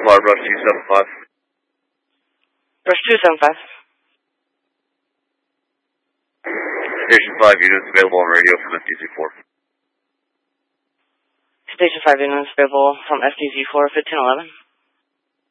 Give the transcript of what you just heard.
Lamar, Rush 275. Rush 275. Station 5 units available on radio from FTZ4. Station 5 units available from FTZ4, 1511.